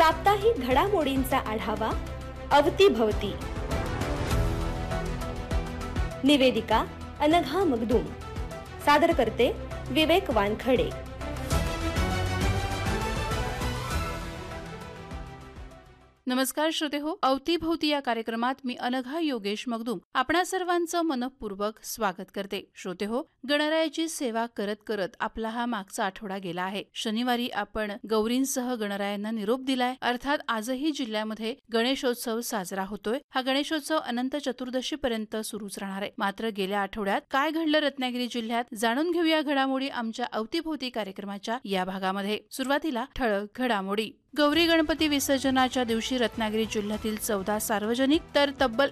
साप्ताहिक घडामोडींचा आढावा अवतीभवती. निवेदिका अनघा मगदूम. सादर करते विवेक वानखडे. नमस्कार श्रोते हो, अवतीभवती या कार्यक्रमात मी अनघा योगेश मगदूम आपणा सर्वांचं मनपूर्वक स्वागत करते. श्रोते हो, गणरायाची सेवा करत करत आपला हा मागचा आठवडा गेला आहे. शनिवारी आपण गौरींसह गणरायांना निरोप दिलाय. अर्थात आजही जिल्ह्यामध्ये गणेशोत्सव साजरा होतोय. हा गणेशोत्सव अनंत चतुर्दशी पर्यंत सुरूच राहणार आहे. मात्र गेल्या आठवड्यात काय घडलं रत्नागिरी जिल्ह्यात, जाणून घेऊया घडामोडी आमच्या अवतीभवती कार्यक्रमाच्या या भागामध्ये. सुरुवातीला ठळक घडामोडी. गौरी गणपती विसर्जनाच्या दिवशी रत्नागिरी जिल्ह्यातील 14 सार्वजनिक तर तब्बल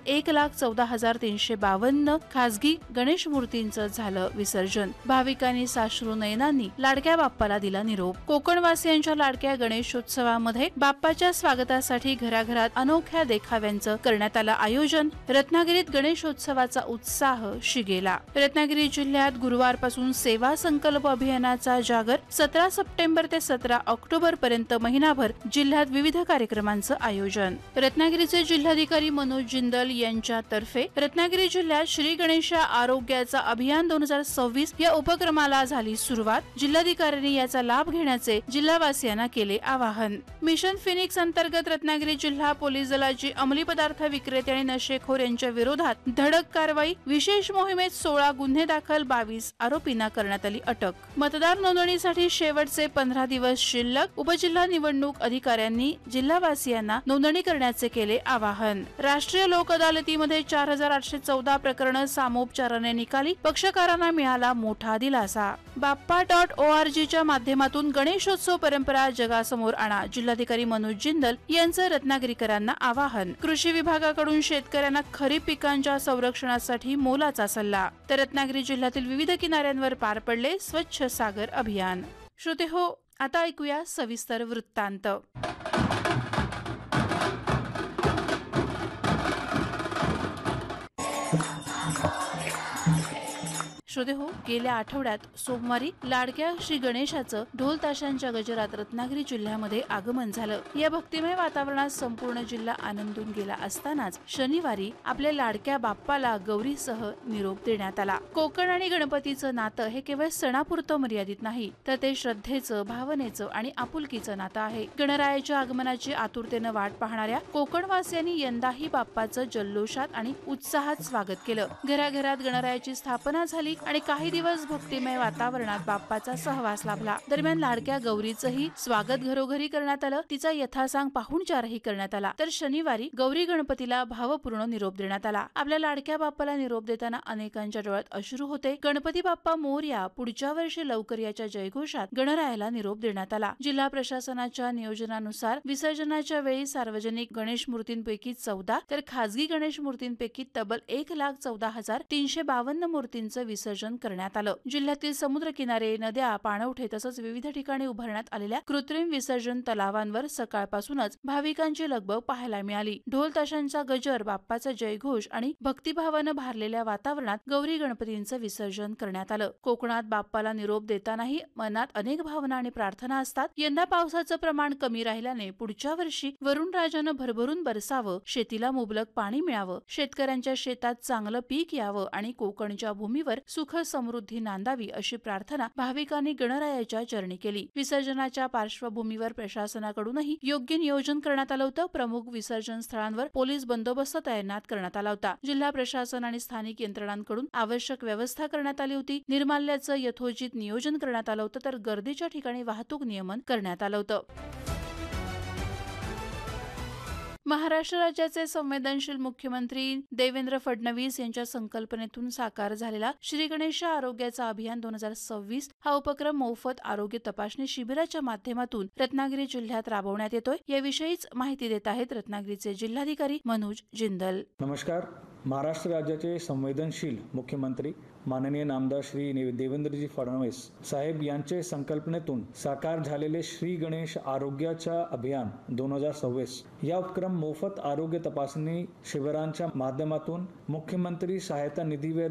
1,14,352 खासगी गणेश मूर्तींचं झालं विसर्जन. भाविकांनी साश्रू नयनांनी लाडक्या बाप्पाला दिला निरोप. कोकणवासियांच्या लाडक्या गणेशोत्सवामध्ये बाप्पाच्या स्वागतासाठी घराघरात अनोख्या देखाव्यांचं करण्यात आलं आयोजन. रत्नागिरीत गणेशोत्सवाचा उत्साह शिगेला. रत्नागिरी जिल्ह्यात गुरुवारपासून सेवा संकल्प अभियानाचा जागर 17 सप्टेंबर ते 17 ऑक्टोबर पर्यंत महिनाभर जिल्ह्यात विविध कार्यक्रमांचं आयोजन. रत्नागिरीचे जिल्हाधिकारी मनोज जिंदल यांच्यातर्फे रत्नागिरी जिल्ह्यात श्री गणेश आरोग्याचा अभियान 2026 या उपक्रमाला झाली सुरुवात. जिल्हाधिकाऱ्यांनी याचा लाभ घेण्याचे जिल्हावासियांना केले आवाहन. मिशन फिनिक्स अंतर्गत रत्नागिरी जिल्हा पोलीस दलाची अंमली पदार्थ विक्रेते आणि नशेखोर यांच्या विरोधात धडक कारवाई. विशेष मोहिमेत 16 गुन्हे दाखल, 22 आरोपींना करण्यात आली अटक. मतदार नोंदणीसाठी शेवटचे 15 दिवस शिल्लक. उपजिल्हा निवडणूक अधिकाऱ्यांनी जिल्हावासियांना नोंदणी करण्याचे केले आवाहन. राष्ट्रीय लोक अदालतीमध्ये 4,814 प्रकरणं सामोपचाराने निकाली. पक्षकारांना मिळाला मोठा दिलासा. बाप्पा.org माध्यमातून गणेशोत्सव परंपरा जगासमोर आणा. जिल्हाधिकारी मनोज जिंदल यांचं रत्नागिरीकरांना आवाहन. कृषी विभागाकडून शेतकऱ्यांना खरीप पिकांच्या संरक्षणासाठी मोलाचा सल्ला. तर रत्नागिरी जिल्ह्यातील विविध किनाऱ्यांवर पार पडले स्वच्छ सागर अभियान. श्रोते हो, आता ऐकूया सविस्तर वृत्तांत. श्रोते हो, गेल्या आठवड्यात सोमवारी लाडक्या श्री गणेशाचं ढोल ताशांच्या गजरात रत्नागिरी जिल्ह्यामध्ये आगमन झालं. या भक्तिमय वातावरणात संपूर्ण जिल्हा आनंदून गेला असतानाच शनिवारी आपल्या लाडक्या बाप्पाला गौरीसह निरोप देण्यात आला. कोकण आणि गणपतीचं नातं हे केवळ सणापुरतं मर्यादित नाही, तर ते श्रद्धेचं, भावनेचं आणि आपुलकीचं नातं आहे. गणरायाच्या आगमनाची आतुरतेनं वाट पाहणाऱ्या कोकणवासियांनी यंदाही बाप्पाचं जल्लोषात आणि उत्साहात स्वागत केलं. घराघरात गणरायाची स्थापना झाली आणि काही दिवस भक्तिमय वातावरणात बाप्पाचा सहवास लाभला. दरम्यान लाडक्या गौरीचंही स्वागत घरोघरी करण्यात आलं. तिचा यथासांग पाहुणचारही करण्यात आला. तर शनिवारी गौरी गणपतीला भावपूर्ण निरोप देण्यात आला. आपल्या लाडक्या बाप्पाला निरोप देताना अनेकांच्या डोळ्यात अश्रू होते. गणपती बाप्पा मोरया, पुढच्या वर्षी लवकर याच्या जयघोषात गणरायाला निरोप देण्यात आला. जिल्हा प्रशासनाच्या नियोजनानुसार विसर्जनाच्या वेळी सार्वजनिक गणेश मूर्तींपैकी 14 तर खासगी गणेश मूर्तींपैकी तब्बल 1,14,352 मूर्तींचं विसर्जन करण्यात आलं. जिल्ह्यातील समुद्र किनारे, नद्या, पाणवठे तसंच विविध ठिकाणी उभारण्यात आलेल्या कृत्रिम विसर्जन तलावांवर सकाळपासूनच भाविकांची लगबग पाहायला मिळाली. ढोल ताशांचा गजर, बाप्पाचा जयघोष आणि भक्तिभावानं भारलेल्या वातावरणात गौरी गणपतींचं विसर्जन करण्यात आलं. कोकणात बाप्पाला निरोप देतानाही मनात अनेक भावना आणि प्रार्थना असतात. यंदा पावसाचं प्रमाण कमी राहिल्याने पुढच्या वर्षी वरुणराजानं भरभरून बरसावं, शेतीला मुबलक पाणी मिळावं, शेतकऱ्यांच्या शेतात चांगलं पीक यावं आणि कोकणच्या भूमीवर सुख समृद्धी नांदावी अशी प्रार्थना भाविकांनी गणरायाच्या चरणी केली. विसर्जनाच्या पार्श्वभूमीवर प्रशासनाकडूनही योग्य नियोजन करण्यात आलं होतं. प्रमुख विसर्जन स्थळांवर पोलीस बंदोबस्त तैनात करण्यात आला होता. जिल्हा प्रशासन आणि स्थानिक यंत्रणांकडून आवश्यक व्यवस्था करण्यात आली होती. निर्माल्याचं यथोचित नियोजन करण्यात आलं होतं, तर गर्दीच्या ठिकाणी वाहतूक नियमन करण्यात आलं होतं. महाराष्ट्र राज्याचे संवेदनशील मुख्यमंत्री देवेंद्र फडणवीस यांच्या संकल्पनेतून साकार झालेला श्री गणेश आरोग्याचा अभियान 2026 हा उपक्रम मोफत आरोग्य तपासणी शिबिराच्या माध्यमातून रत्नागिरी जिल्ह्यात राबवण्यात येतोय. याविषयीच माहिती देत आहेत रत्नागिरीचे जिल्हाधिकारी मनोज जिंदल. नमस्कार. महाराष्ट्र राज्याचे संवेदनशील मुख्यमंत्री माननीय नामदार श्री देवेंद्रजी फडणवीस साहेब यांचे संकल्पनेतून साकार झालेले श्री गणेश आरोग्याचा अभियान 2026 या उपक्रम मोफत आरोग्य तपासणी शिबिरांच्या माध्यमातून मुख्यमंत्री सहायता निधी